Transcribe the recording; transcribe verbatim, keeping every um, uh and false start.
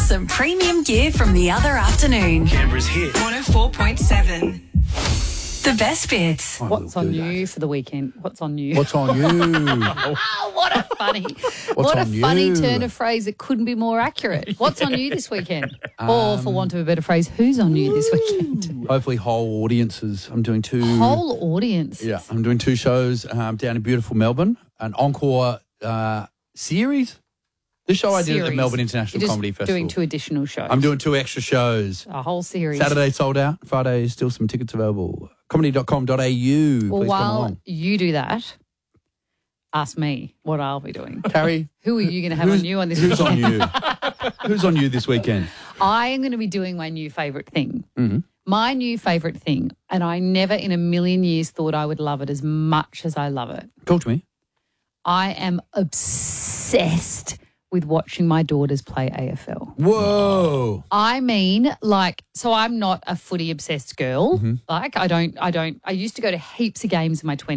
some premium gear from the other afternoon. Canberra's hit. one oh four point seven. The best bits. What's on you for the weekend? What's on you? What's on you? Oh, what a funny, what a on funny you? turn of phrase that couldn't be more accurate. What's on you this weekend? Um, or, for want of a better phrase, who's on you this weekend? Hopefully whole audiences. I'm doing two. Whole audience. Yeah, I'm doing two shows um, down in beautiful Melbourne, an encore uh, series. The show I did at the Series. Melbourne International You're just Comedy Festival. doing two additional shows. I'm doing two extra shows. a whole series. Saturday sold out. Friday still some tickets available. comedy dot com dot a u. Well, Please come while along. you do that, ask me what I'll be doing. Carrie, Who are you going to have who's- on you on this who's weekend? on you? Who's on you this weekend? I am going to be doing my new favourite thing. Mm-hmm. My new favourite thing, and I never in a million years thought I would love it as much as I love it. Talk to me. I am obsessed with watching my daughters play A F L. Whoa. I mean, like, so I'm not a footy obsessed girl. Mm-hmm. Like, I don't, I don't, I used to go to heaps of games in my twenties.